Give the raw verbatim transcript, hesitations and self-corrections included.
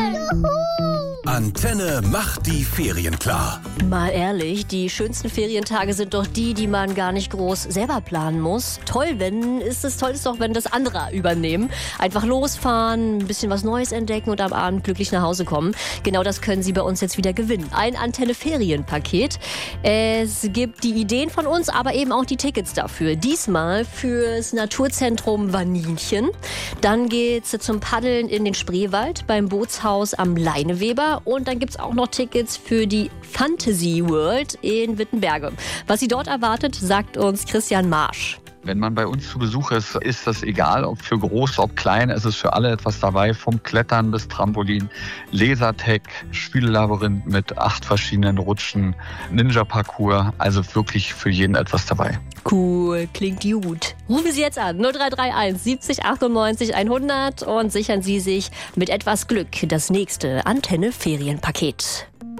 Antenne macht die Ferien klar. Mal ehrlich, die schönsten Ferientage sind doch die, die man gar nicht groß selber planen muss. Toll, wenn ist es toll ist doch, wenn das andere übernehmen. Einfach losfahren, ein bisschen was Neues entdecken und am Abend glücklich nach Hause kommen. Genau das können Sie bei uns jetzt wieder gewinnen. Ein Antenne-Ferienpaket. Es gibt die Ideen von uns, aber eben auch die Tickets dafür. Diesmal fürs Naturzentrum Vaninchen. Dann geht's zum Paddeln in den Spreewald beim Bootshaus am Leineweber. Und dann gibt's auch noch Tickets für die Fantasy World in Wittenberge. Was Sie dort erwartet, sagt uns Christian Marsch. Wenn man bei uns zu Besuch ist, ist das egal, ob für groß, ob klein, es ist für alle etwas dabei, vom Klettern bis Trampolin, Lasertag, Spiellabyrinth mit acht verschiedenen Rutschen, Ninja-Parcours, also wirklich für jeden etwas dabei. Cool, klingt gut. Rufen Sie jetzt an, null drei drei eins siebzig achtundneunzig hundert und sichern Sie sich mit etwas Glück das nächste Antenne-Ferienpaket.